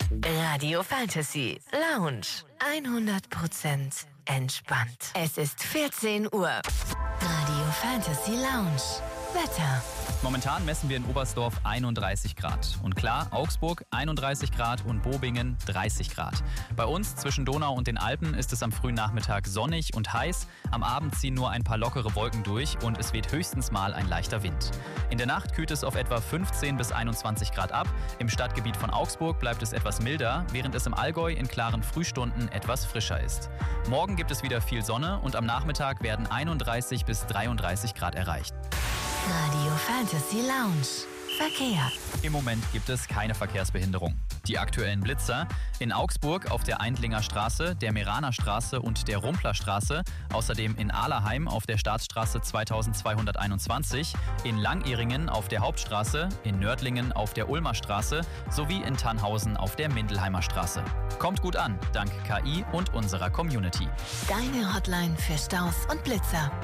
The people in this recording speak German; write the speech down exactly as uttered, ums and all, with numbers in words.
Radio Fantasy Lounge. hundert Prozent entspannt. Es ist vierzehn Uhr. Radio Fantasy Lounge. Wetter. Momentan messen wir in Oberstdorf einunddreißig Grad. Und klar, Augsburg einunddreißig Grad und Bobingen dreißig Grad. Bei uns zwischen Donau und den Alpen ist es am frühen Nachmittag sonnig und heiß. Am Abend ziehen nur ein paar lockere Wolken durch und es weht höchstens mal ein leichter Wind. In der Nacht kühlt es auf etwa fünfzehn bis einundzwanzig Grad ab. Im Stadtgebiet von Augsburg bleibt es etwas milder, während es im Allgäu in klaren Frühstunden etwas frischer ist. Morgen gibt es wieder viel Sonne und am Nachmittag werden einunddreißig bis dreiunddreißig Grad erreicht. Radio Fantasy Lounge. Verkehr. Im Moment gibt es keine Verkehrsbehinderung. Die aktuellen Blitzer: in Augsburg auf der Eindlinger Straße, der Meraner Straße und der Rumpler Straße, außerdem in Ahlerheim auf der Staatsstraße zweitausendzweihunderteinundzwanzig, in Langehringen auf der Hauptstraße, in Nördlingen auf der Ulmer Straße sowie in Tannhausen auf der Mindelheimer Straße. Kommt gut an, dank K I und unserer Community. Deine Hotline für Staus und Blitzer.